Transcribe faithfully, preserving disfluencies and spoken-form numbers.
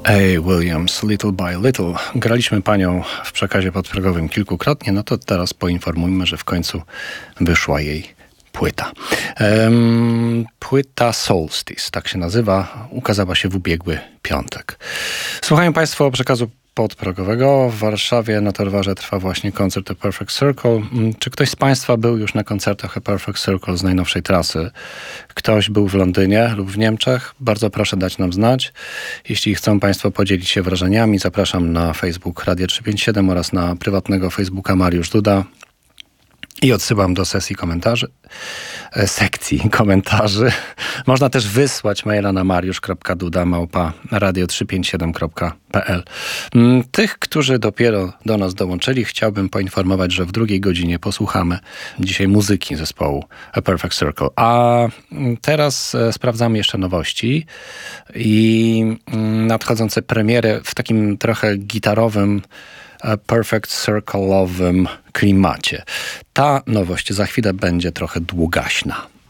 A. Williams, Little by Little. Graliśmy panią w przekazie podprogowym kilkukrotnie, no to teraz poinformujmy, że w końcu wyszła jej płyta. Um, płyta Solstice, tak się nazywa, ukazała się w ubiegły piątek. Słuchają państwo przekazu podprogowego. W Warszawie na Torwarze trwa właśnie koncert A Perfect Circle. Czy ktoś z państwa był już na koncertach A Perfect Circle z najnowszej trasy? Ktoś był w Londynie lub w Niemczech? Bardzo proszę dać nam znać. Jeśli chcą państwo podzielić się wrażeniami, zapraszam na Facebook Radio trzysta pięćdziesiąt siedem oraz na prywatnego Facebooka Mariusz Duda. I odsyłam do sesji komentarzy, sekcji komentarzy. Można też wysłać maila na mariusz kropka duda małpa radio trzysta pięćdziesiąt siedem kropka p l. Tych, którzy dopiero do nas dołączyli, chciałbym poinformować, że w drugiej godzinie posłuchamy dzisiaj muzyki zespołu A Perfect Circle. A teraz sprawdzamy jeszcze nowości i nadchodzące premiery w takim trochę gitarowym, Perfect Circle'owym klimacie. Ta nowość za chwilę będzie trochę długaśna.